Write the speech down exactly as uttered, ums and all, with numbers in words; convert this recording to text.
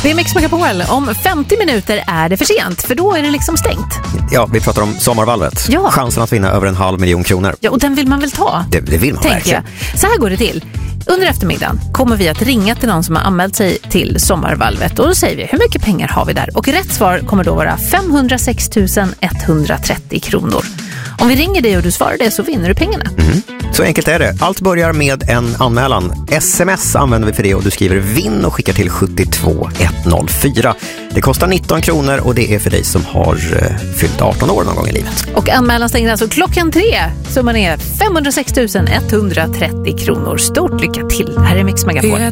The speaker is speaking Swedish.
Det är Mix Megapol. Om femtio minuter är det för sent, för då är det liksom stängt. Ja, vi pratar om sommarvalvet. Ja. Chansen att vinna över en halv miljon kronor. Ja, och den vill man väl ta? Det, det vill man verkligen. Jag. Så här går det till. Under eftermiddagen kommer vi att ringa till någon som har anmält sig till sommarvalvet. Och då säger vi, hur mycket pengar har vi där? Och rätt svar kommer då vara femhundrasex tusen etthundratrettio kronor. Om vi ringer dig och du svarar det så vinner du pengarna. Mm. Så enkelt är det. Allt börjar med en anmälan. Sms använder vi för det och du skriver vinn och skickar till sju två ett noll fyra. Det kostar nitton kronor och det är för dig som har uh, fyllt arton år någon gång i livet. Och anmälan stänger alltså klockan tre. Summan är femhundrasex tusen etthundratrettio kronor. Stort lycka till. Här är Mix Megapol.